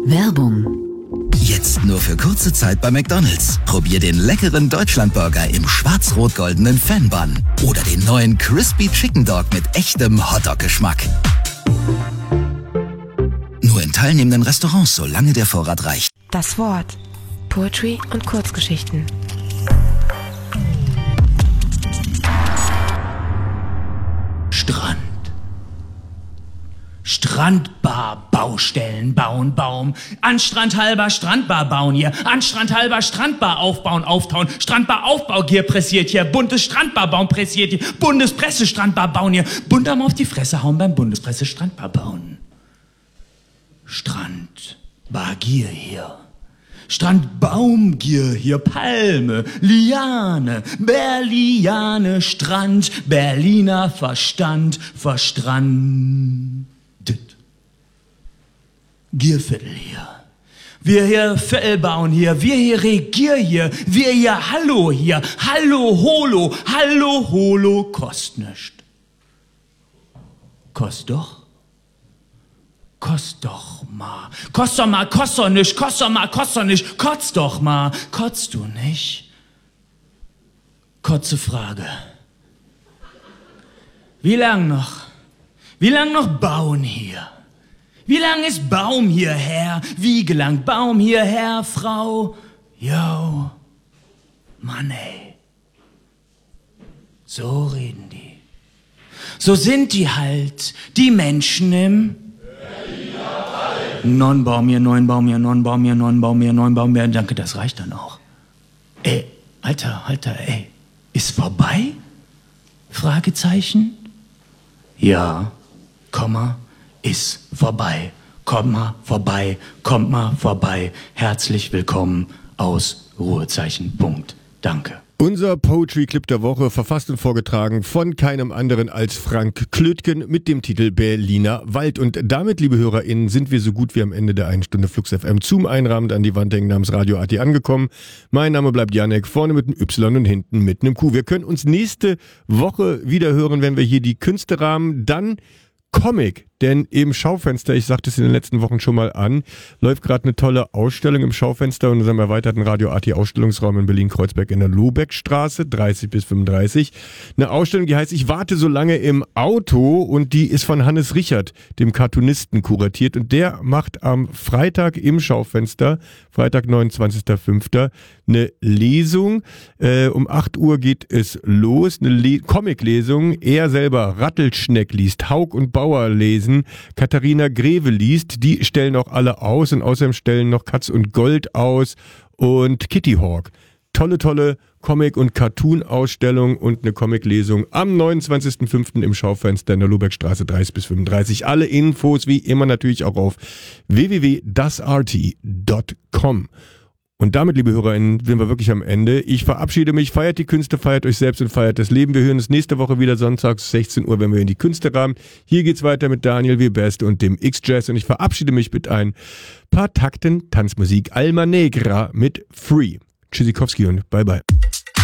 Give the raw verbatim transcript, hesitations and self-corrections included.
Werbung. Jetzt nur für kurze Zeit bei McDonald's. Probier den leckeren Deutschlandburger im schwarz-rot-goldenen Fan-Bun oder den neuen Crispy Chicken Dog mit echtem Hotdog-Geschmack. Nur in teilnehmenden Restaurants, solange der Vorrat reicht. Das Wort. Poetry und Kurzgeschichten. Strand. Strandbar, Baustellen bauen, Baum. An Strand halber Strandbar bauen hier. An Strand halber Strandbar aufbauen, auftauen. Strandbar Aufbaugier pressiert hier. Buntes Strandbarbaum pressiert hier. Bundespresse Strandbar bauen hier. Buntarm auf die Fresse hauen beim Bundespresse Strandbar bauen. Strandbargier hier. Strandbaumgier hier, Palme, Liane, Berliane, Strand, Berliner Verstand, verstrandet. Gierviertel hier. Wir hier Viertel bauen hier, wir hier Regier hier, wir hier Hallo hier, Hallo Holo, Hallo Holo, kost nischt. Kost doch. Kost doch mal, kost doch mal, kost doch nicht, kost doch mal, kost doch nicht, kotz doch mal, kotzt du nicht? Kotze Frage. Wie lang noch? Wie lang noch bauen hier? Wie lang ist Baum hierher? Wie gelangt Baum hierher, Frau? Yo, Mann ey. So reden die. So sind die halt, die Menschen im Non baum hier, neun baum hier, neun baum hier, neun baum hier, neun baum hier. Danke, das reicht dann auch. Ey, Alter, Alter, ey. Ist vorbei? Fragezeichen? Ja, Komma, ist vorbei. Komma, vorbei, kommt mal vorbei. Herzlich willkommen aus Ruhezeichen. Punkt. Danke. Unser Poetry-Clip der Woche, verfasst und vorgetragen von keinem anderen als Frank Klötgen mit dem Titel Berliner Wald. Und damit, liebe HörerInnen, sind wir so gut wie am Ende der einen Stunde Flux F M zum Einrahmend an die Wand hängen namens Radio A T angekommen. Mein Name bleibt Janek, vorne mit einem Y und hinten mit einem Q. Wir können uns nächste Woche wieder hören, wenn wir hier die Künste rahmen. Dann Comic, denn im Schaufenster, ich sagte es in den letzten Wochen schon mal an, läuft gerade eine tolle Ausstellung im Schaufenster in unserem erweiterten Radio A T Ausstellungsraum in Berlin-Kreuzberg in der Lobeckstraße, dreißig bis fünfunddreißig. Eine Ausstellung, die heißt Ich warte so lange im Auto, und die ist von Hannes Richard, dem Cartoonisten, kuratiert, und der macht am Freitag im Schaufenster, Freitag neunundzwanzigster fünfter eine Lesung. Äh, um acht Uhr geht es los, eine Le- Comic-Lesung. Er selber Rattelschneck liest, Haug und Bauer lesen, Katharina Greve liest, die stellen auch alle aus, und außerdem stellen noch Katz und Gold aus und Kitty Hawk. Tolle, tolle Comic- und Cartoon-Ausstellung und eine Comic-Lesung am neunundzwanzigster fünfter im Schaufenster in der Lobeckstraße dreißig bis fünfunddreißig. Alle Infos wie immer natürlich auch auf w w w punkt das r t punkt com. Und damit, liebe HörerInnen, sind wir wirklich am Ende. Ich verabschiede mich, feiert die Künste, feiert euch selbst und feiert das Leben. Wir hören uns nächste Woche wieder sonntags sechzehn Uhr, wenn wir in die Künste rahmen. Hier geht's weiter mit Daniel W. Best und dem X-Jazz, und ich verabschiede mich mit ein paar Takten Tanzmusik Alma Negra mit Free. Tschüssikowski und bye bye.